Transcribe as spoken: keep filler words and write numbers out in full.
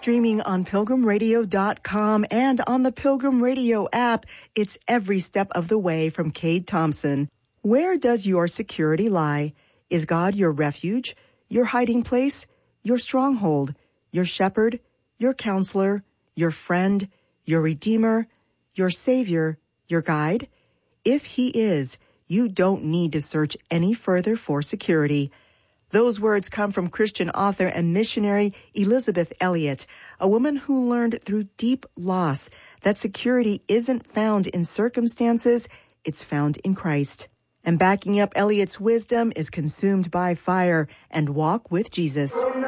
streaming on pilgrim radio dot com and on the Pilgrim Radio app. It's Every Step of the Way from Cade Thompson. Where does your security lie? Is God your refuge, your hiding place, your stronghold, your shepherd, your counselor, your friend, your redeemer, your savior, your guide? If he is, you don't need to search any further for security. Those words come from Christian author and missionary Elisabeth Elliot, a woman who learned through deep loss that security isn't found in circumstances, it's found in Christ. And backing up Elliot's wisdom is Consumed by Fire and Walk with Jesus.